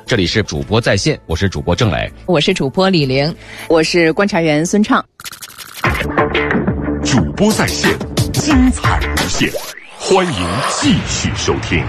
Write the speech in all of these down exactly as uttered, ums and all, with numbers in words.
这里是主播在线，我是主播郑磊， 我是主播李玲， 我是观察员孙畅。 主播在线，精彩无限，欢迎继续收听。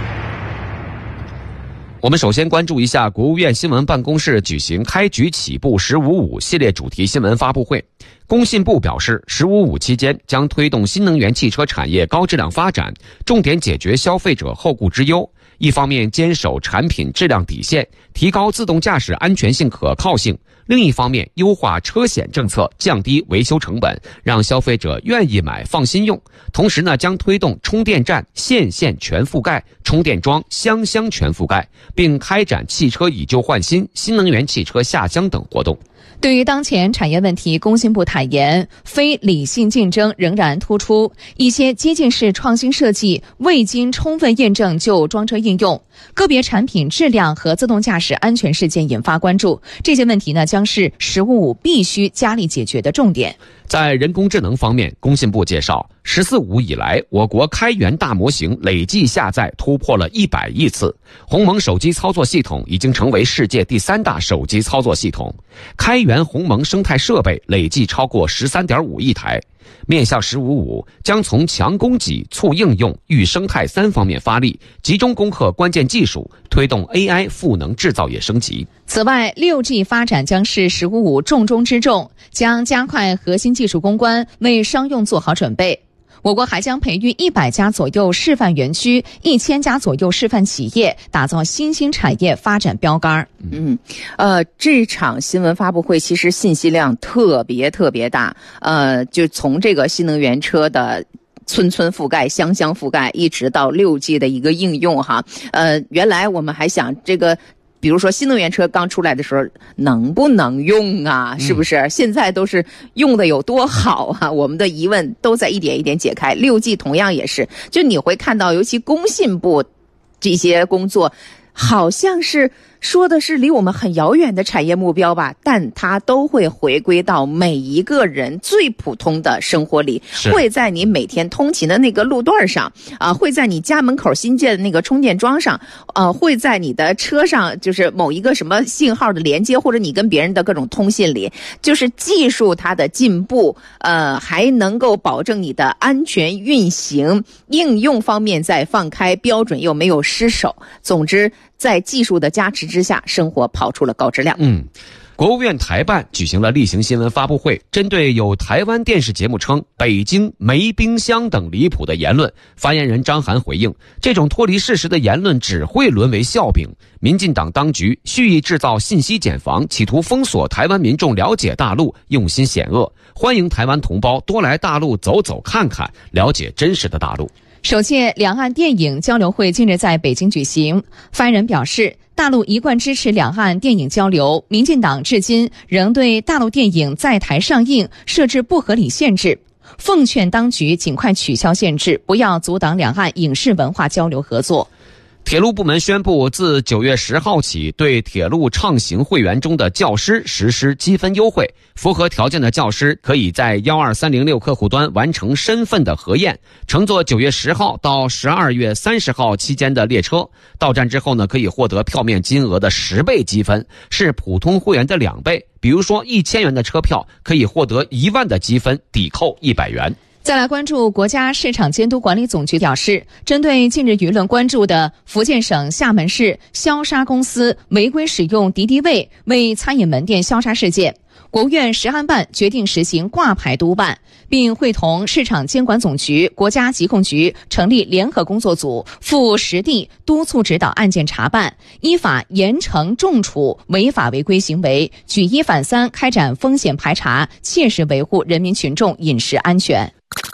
我们首先关注一下国务院新闻办公室举行开局起步十五五系列主题新闻发布会。工信部表示，十五五期间将推动新能源汽车产业高质量发展，重点解决消费者后顾之忧。一方面坚守产品质量底线，提高自动驾驶安全性可靠性；另一方面优化车险政策，降低维修成本，让消费者愿意买放心用。同时呢，将推动充电站线线全覆盖，充电桩箱箱全覆盖，并开展汽车以旧换新、新能源汽车下乡等活动。 对于当前产业问题，工信部坦言，非理性竞争仍然突出，一些激进式创新设计未经充分验证就装车应用，个别产品质量和自动驾驶安全事件引发关注。这些问题呢，将是十五五必须加力解决的重点。 在人工智能方面，工信部介绍，十四五以来，我国开源大模型累计下载突破了一百亿次，鸿蒙手机操作系统已经成为世界第三大手机操作系统，开源鸿蒙生态设备累计超过 十三点五亿台。面向十五五，将从强供给、促应用、育生态三方面发力，集中攻克关键技术，推动 A I 赋能制造业升级。 此外， 六 G 发展将是十五五重中之重，将加快核心技术攻关，为商用做好准备。我国还将培育一百家左右示范园区、一千家左右示范企业，打造新兴产业发展标杆。 嗯，呃，这场新闻发布会其实信息量特别特别大，呃，就从这个新能源车的村村覆盖、乡乡覆盖，一直到 六 G 的一个应用哈。呃，原来我们还想这个。比如说新能源车刚出来的时候能不能用啊，是不是、嗯、现在都是用的有多好啊，我们的疑问都在一点一点解开。 六 G 同样也是，就你会看到尤其工信部这些工作好像是说的是离我们很遥远的产业目标吧，但它都会回归到每一个人最普通的生活里，会在你每天通勤的那个路段上啊、呃，会在你家门口新建的那个充电桩上，呃，会在你的车上，就是某一个什么信号的连接，或者你跟别人的各种通信里，就是技术它的进步，呃，还能够保证你的安全运行，应用方面再放开，标准又没有失守。总之，在技术的加持之下，生活跑出了高质量。 嗯，国务院台办举行了例行新闻发布会，针对有台湾电视节目称北京没冰箱等离谱的言论，发言人张涵回应，这种脱离事实的言论只会沦为笑柄。民进党当局蓄意制造信息茧房，企图封锁台湾民众了解大陆，用心险恶。欢迎台湾同胞多来大陆走走看看，了解真实的大陆。 首届两岸电影交流会近日在北京举行，发言人表示，大陆一贯支持两岸电影交流，民进党至今仍对大陆电影在台上映设置不合理限制，奉劝当局尽快取消限制，不要阻挡两岸影视文化交流合作。 铁路部门宣布，自九月十号起，对铁路畅行会员中的教师实施积分优惠。符合条件的教师可以在一二三零六客户端完成身份的核验，乘坐九月十号到十二月三十号期间的列车，到站之后呢，可以获得票面金额的十倍积分，是普通会员的两倍。比如说一千元的车票可以获得一万的积分，抵扣一百元。 再来关注国家市场监督管理总局表示，针对近日舆论关注的福建省厦门市消杀公司违规使用敌敌畏为餐饮门店消杀事件，国务院食安办决定实行挂牌督办，并会同市场监管总局、国家疾控局成立联合工作组，赴实地督促指导案件查办，依法严惩重处违法违规行为，举一反三开展风险排查，切实维护人民群众饮食安全。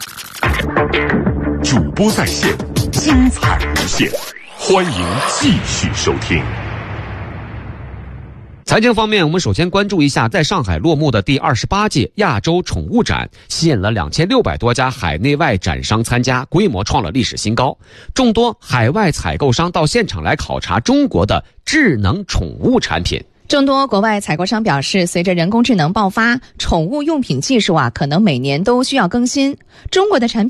主播在线，精彩无限，欢迎继续收听。 财经方面，我们首先关注一下在上海落幕的第二十八届亚洲宠物展，吸引了两千六百多家海内外展商参加，规模创了历史新高。众多海外采购商到现场来考察中国的智能宠物产品。 众多国外采购商表示，随着人工智能爆发，宠物用品技术啊，可能每年都需要更新。中国的产品